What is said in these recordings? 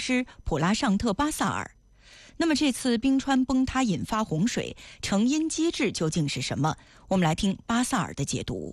师普拉尚特·巴萨尔。那么这次冰川崩塌引发洪水，成因机制究竟是什么？我们来听巴萨尔的解读。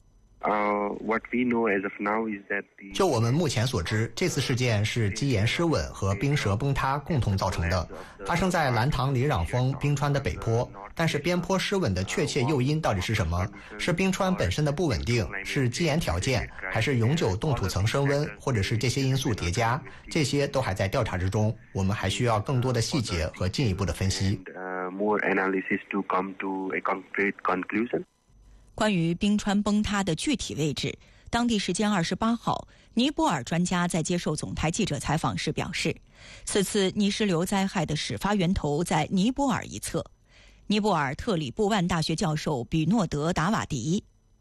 就我们目前所知，这次事件是基岩失稳和冰舌崩塌共同造成的，发生在兰唐里壤峰冰川的北坡。但是边坡失稳的确切诱因到底是什么？是冰川本身的不稳定，是基岩条件，还是永久冻土层升温，或者是这些因素叠加？这些都还在调查之中，我们还需要更多的细节和进一步的分析。 关于冰川崩塌的具体位置，当地时间28号，尼泊尔专家在接受总台记者采访时表示，此次泥石流灾害的始发源头在尼泊尔一侧。尼泊尔特里布万大学教授比诺德·达瓦迪。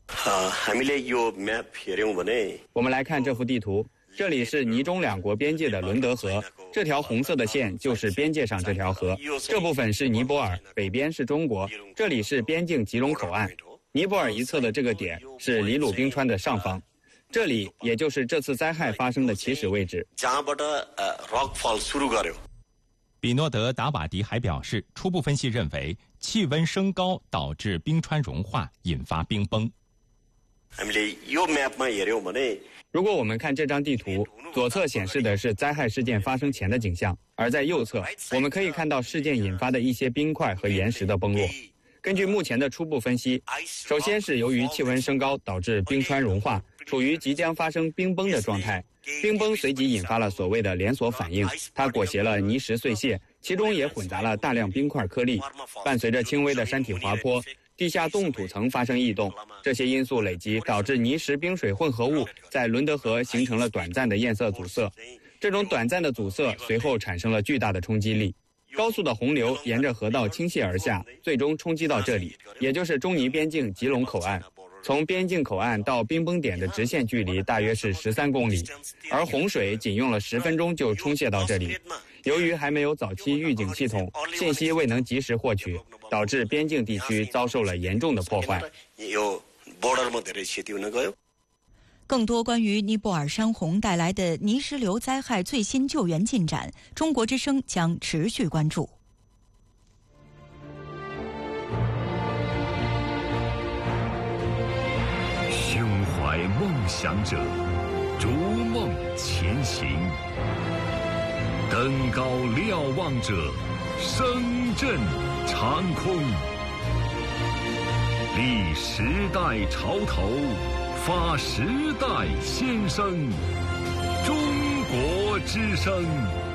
我们来看这幅地图，这里是尼中两国边界的伦德河，这条红色的线就是边界上这条河，这部分是尼泊尔，北边是中国，这里是边境吉隆口岸。尼泊尔一侧的这个点是里鲁冰川的上方，这里也就是这次灾害发生的起始位置。 比诺德·达瓦迪还表示，初步分析认为气温升高导致冰川融化，引发冰崩。 如果我们看这张地图，左侧显示的是灾害事件发生前的景象，而在右侧我们可以看到事件引发的一些冰块和岩石的崩落。根据目前的初步分析，首先是由于气温升高导致冰川融化，处于即将发生冰崩的状态。冰崩随即引发了所谓的连锁反应，它裹挟了泥石碎屑，其中也混杂了大量冰块颗粒。伴随着轻微的山体滑坡，地下冻土层发生异动，这些因素累积导致泥石冰水混合物在伦德河形成了短暂的堰塞阻塞。这种短暂的阻塞随后产生了巨大的冲击力。高速的洪流沿着河道倾泻而下，最终冲击到这里，也就是中尼边境吉隆口岸。从边境口岸到冰崩点的直线距离大约是13公里，而洪水仅用了10分钟就冲泻到这里。由于还没有早期预警系统，信息未能及时获取，导致边境地区遭受了严重的破坏。 更多关于尼泊尔山洪带来的泥石流灾害最新救援进展，中国之声将持续关注。 胸怀梦想者，逐梦前行；登高瞭望者，声震长空。立时代潮头，发时代先声，中国之声。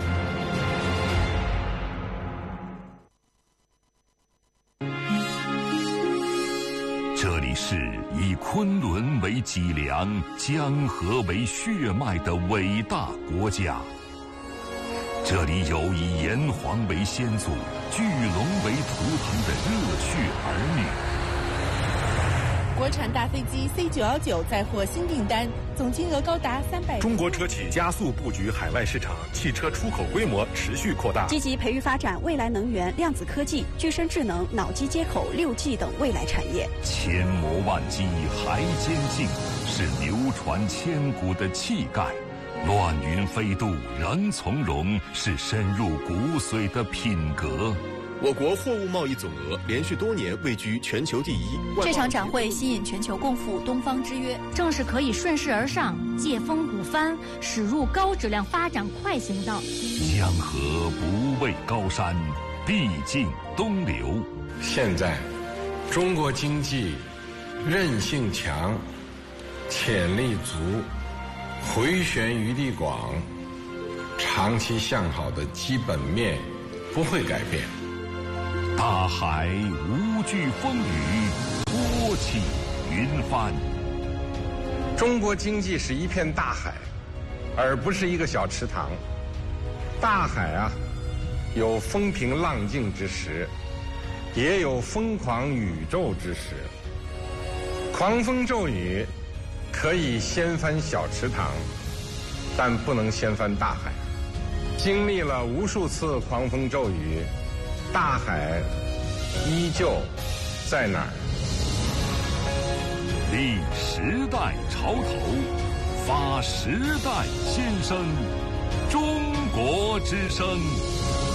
这里是以昆仑为脊梁、江河为血脉的伟大国家。这里有以炎黄为先祖、巨龙为图腾的热血儿女。 国产大飞机 C919 再获新订单，总金额高达300。 中国车企加速布局海外市场，汽车出口规模持续扩大， 积极培育发展未来能源、量子科技、具身智能、脑机接口、6G 等未来产业。 千磨万击还坚劲，是流传千古的气概；乱云飞渡仍从容，是深入骨髓的品格。 我国货物贸易总额连续多年位居全球第一。 这场展会吸引全球共赴东方之约， 正是可以顺势而上，借风鼓帆，驶入高质量发展快行道。 江河不畏高山，必尽东流。 现在，中国经济韧性强，潜力足，回旋余地广，长期向好的基本面不会改变。 大海无惧风雨，波起云帆。 中国经济是一片大海，而不是一个小池塘。大海啊，有风平浪静之时，也有疯狂宇宙之时。狂风骤雨可以掀翻小池塘，但不能掀翻大海。经历了无数次狂风骤雨，大海依旧在哪儿？ 立时代潮头，发时代先声，中国之声。